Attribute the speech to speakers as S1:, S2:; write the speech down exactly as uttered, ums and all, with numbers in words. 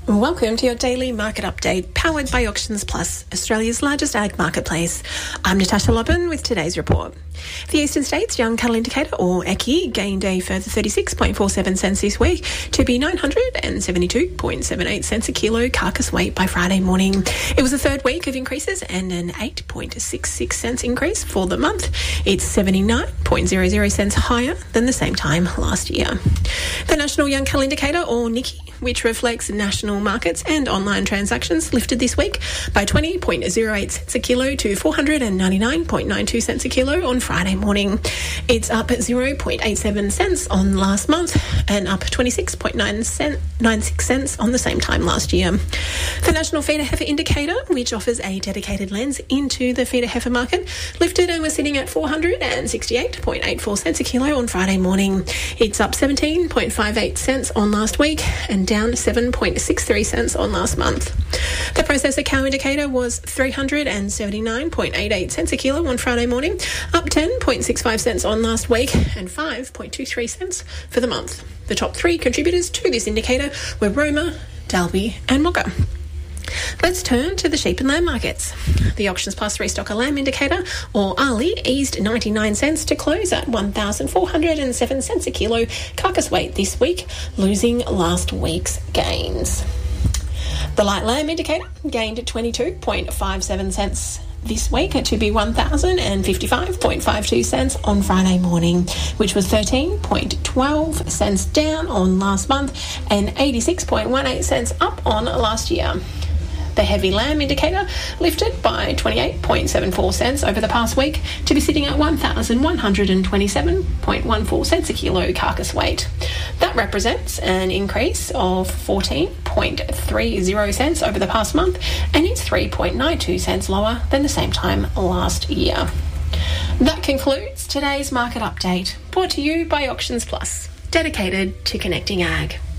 S1: Welcome to your daily market update, powered by Auctions Plus, Australia's largest ag marketplace. I'm Natasha Lobban with today's report. The Eastern States Young Cattle Indicator, or E C I, gained a further thirty-six point four seven cents this week to be nine hundred seventy-two point seven eight cents a kilo carcass weight by Friday morning. It was the third week of increases and an eight point six six cents increase for the month. It's seventy-nine point zero zero cents higher than the same time last year. The National Young Cattle Indicator, or N I C I, which reflects national markets and online transactions, lifted this week by twenty point zero eight cents a kilo to four hundred ninety-nine point nine two cents a kilo on Friday morning. It's up zero point eight seven cents on last month and up twenty-six point nine six cents on the same time last year. The National Feeder Heifer Indicator, which offers a dedicated lens into the feeder heifer market, lifted and was sitting at four hundred sixty-eight point eight four cents a kilo on Friday morning. It's up seventeen point five eight cents on last week and down seven point six three cents on last month. The Processor Cow Indicator was three hundred seventy-nine point eight eight cents a kilo on Friday morning, up ten point six five cents on last week and five point two three cents for the month. The top three contributors to this indicator were Roma, Dalby and Mocha. Let's turn to the sheep and lamb markets. The Auctions Plus Restocker Lamb Indicator, or A L I, eased ninety-nine cents to close at one thousand four hundred seven cents a kilo carcass weight this week, losing last week's gains. The Light Lamb Indicator gained twenty-two point five seven cents this week to be one thousand fifty-five point five two cents on Friday morning, which was thirteen point one two cents down on last month and eighty-six point one eight cents up on last year. The Heavy Lamb Indicator lifted by twenty-eight point seven four cents over the past week to be sitting at one thousand one hundred twenty-seven point one four cents a kilo carcass weight. That represents an increase of fourteen point three zero cents over the past month, and it's three point nine two cents lower than the same time last year. That concludes today's market update, brought to you by Auctions Plus, dedicated to connecting ag.